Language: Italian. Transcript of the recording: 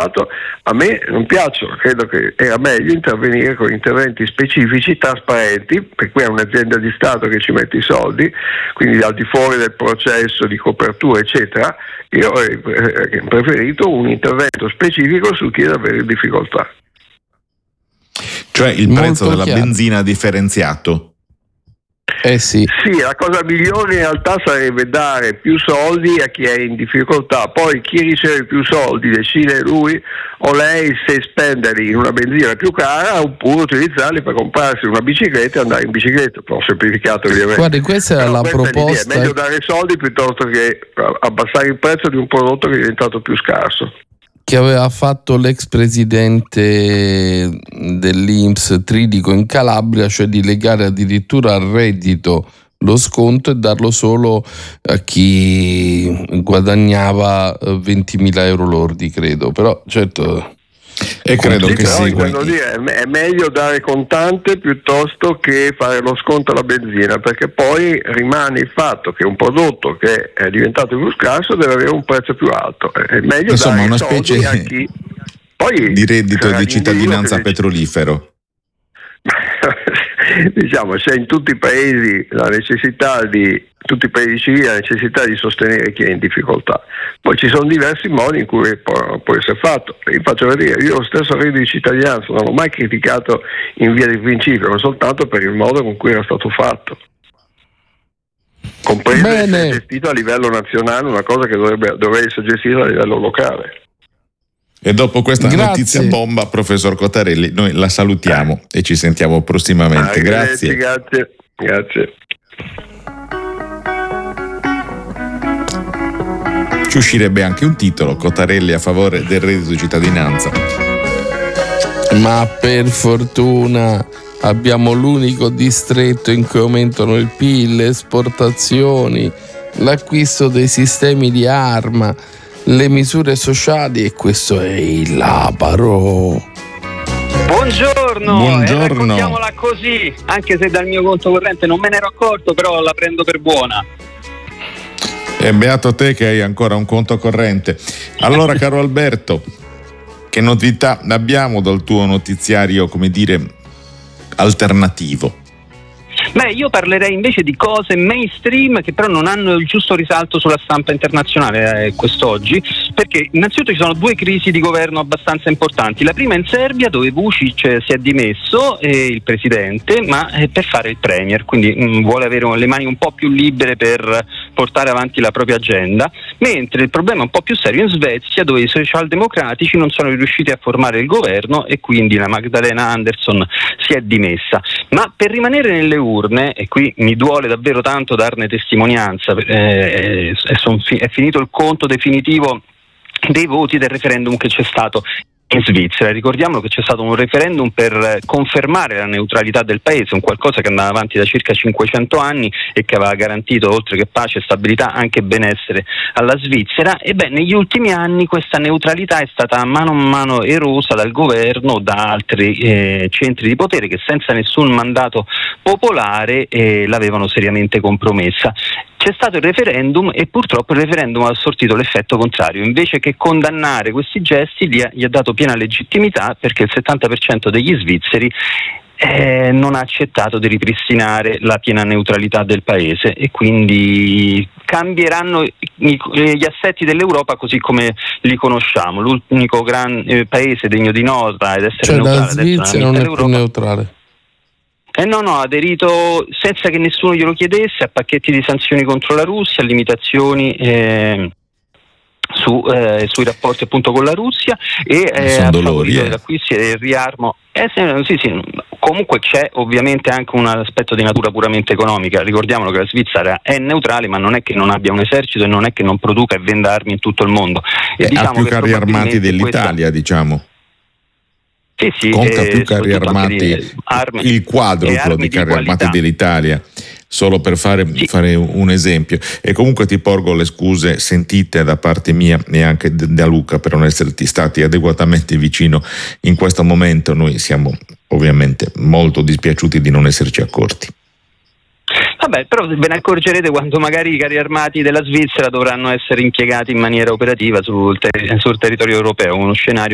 Stato, a me non piacciono. Credo che era meglio intervenire con interventi specifici, trasparenti, per cui è un'azienda di Stato che ci mette i soldi, quindi al di fuori del processo di copertura eccetera. Io avrei preferito un intervento specifico su chi è davvero in difficoltà. Cioè il prezzo della benzina differenziato. Sì, la cosa migliore in realtà sarebbe dare più soldi a chi è in difficoltà, poi chi riceve più soldi decide lui o lei se spenderli in una benzina più cara oppure utilizzarli per comprarsi una bicicletta e andare in bicicletta, però semplificato ovviamente. Guardi, questa è la proposta. È meglio dare soldi piuttosto che abbassare il prezzo di un prodotto che è diventato più scarso. Che aveva fatto l'ex presidente dell'INPS Tridico in Calabria, cioè di legare addirittura al reddito lo sconto e darlo solo a chi guadagnava 20.000 euro lordi, credo. Però certo, e credo che è meglio dare contante piuttosto che fare lo sconto alla benzina, perché poi rimane il fatto che un prodotto che è diventato più scarso deve avere un prezzo più alto. È meglio dare una specie a chi poi di reddito di cittadinanza petrolifero. Diciamo, c'è in tutti i paesi la necessità tutti i paesi civili la necessità di sostenere chi è in difficoltà. Poi ci sono diversi modi in cui può essere fatto. Vi faccio vedere, io lo stesso reddito di cittadinanza non l'ho mai criticato in via di principio, ma soltanto per il modo con cui era stato fatto. Compreso essere gestito a livello nazionale, una cosa che dovrebbe essere gestita a livello locale. E dopo questa notizia bomba, professor Cottarelli, noi la salutiamo e ci sentiamo prossimamente. Grazie. Ci uscirebbe anche un titolo: Cottarelli a favore del reddito di cittadinanza. Ma per fortuna abbiamo l'unico distretto in cui aumentano il PIL, le esportazioni, l'acquisto dei sistemi di arma, le misure sociali, e questo è il labaro. Buongiorno. Raccontiamola così, anche se dal mio conto corrente non me ne ero accorto, però la prendo per buona. E beato te che hai ancora un conto corrente. Allora, caro Alberto, che novità abbiamo dal tuo notiziario, come dire, alternativo? Beh, io parlerei invece di cose mainstream che però non hanno il giusto risalto sulla stampa internazionale quest'oggi, perché innanzitutto ci sono due crisi di governo abbastanza importanti. La prima in Serbia, dove Vučić si è dimesso, il presidente, ma per fare il premier, quindi vuole avere le mani un po' più libere per portare avanti la propria agenda, mentre il problema è un po' più serio in Svezia, dove i socialdemocratici non sono riusciti a formare il governo e quindi la Magdalena Andersson si è dimessa. Ma per rimanere nelle urne, e qui mi duole davvero tanto darne testimonianza, è finito il conto definitivo dei voti del referendum che c'è stato in Svizzera. Ricordiamo che c'è stato un referendum per confermare la neutralità del paese, un qualcosa che andava avanti da circa 500 anni e che aveva garantito, oltre che pace, stabilità, anche benessere alla Svizzera. Ebbene, negli ultimi anni questa neutralità è stata mano a mano erosa dal governo, da altri centri di potere che senza nessun mandato popolare l'avevano seriamente compromessa. C'è stato il referendum e purtroppo il referendum ha sortito l'effetto contrario. Invece che condannare questi gesti gli ha dato piena legittimità, perché il 70% degli svizzeri non ha accettato di ripristinare la piena neutralità del paese, e quindi cambieranno gli assetti dell'Europa così come li conosciamo. L'unico paese degno di nota ed essere neutrale, la Svizzera non è più neutrale. No, ha aderito senza che nessuno glielo chiedesse a pacchetti di sanzioni contro la Russia, a limitazioni sui rapporti appunto con la Russia, e a favorire l'acquisto e il riarmo. Sì, comunque c'è ovviamente anche un aspetto di natura puramente economica. Ricordiamolo che la Svizzera è neutrale, ma non è che non abbia un esercito e non è che non produca e venda armi in tutto il mondo. E ha più carri armati dell'Italia, diciamo. Sì, conta più carri armati, il quadruplo di carri armati dell'Italia, solo per fare un esempio. E comunque ti porgo le scuse sentite da parte mia e anche da Luca per non esserti stati adeguatamente vicino in questo momento. Noi siamo ovviamente molto dispiaciuti di non esserci accorti. Vabbè, però ve ne accorgerete quando magari i carri armati della Svizzera dovranno essere impiegati in maniera operativa sul territorio europeo, uno scenario